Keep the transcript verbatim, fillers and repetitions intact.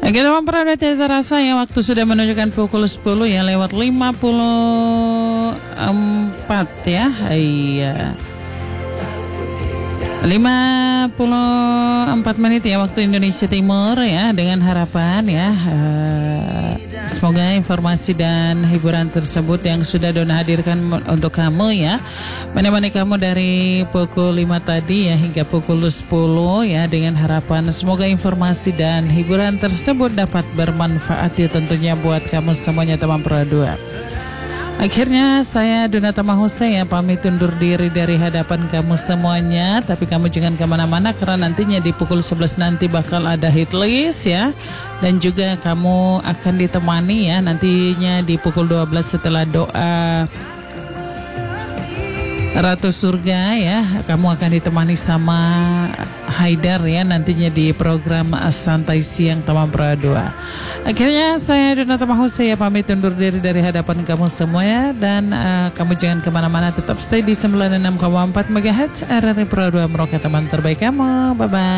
Oke teman Prada, tidak terasa ya waktu sudah menunjukkan pukul sepuluh ya lewat lima puluh empat ya. Iya. lima puluh empat menit ya waktu Indonesia Timur ya, dengan harapan ya uh, semoga informasi dan hiburan tersebut yang sudah Dona hadirkan untuk kamu ya, menemani kamu dari pukul lima tadi ya hingga pukul sepuluh ya, dengan harapan semoga informasi dan hiburan tersebut dapat bermanfaat ya tentunya buat kamu semuanya teman Pro dua. Akhirnya saya Dona Tamahose ya pamit undur diri dari hadapan kamu semuanya. Tapi kamu jangan kemana-mana karena nantinya di pukul sebelas nanti bakal ada hit list ya. Dan juga kamu akan ditemani ya nantinya di pukul dua belas setelah doa Ratu Surga ya. Kamu akan ditemani sama Haidar ya nantinya di program Santai Siang Teman Pro dua. Akhirnya saya Dona Tamahose ya pamit undur diri dari hadapan kamu semua ya. Dan uh, kamu jangan kemana-mana, tetap stay di sembilan puluh enam koma empat megahertz R R I Pro dua Merauke, teman terbaik kamu. Bye-bye.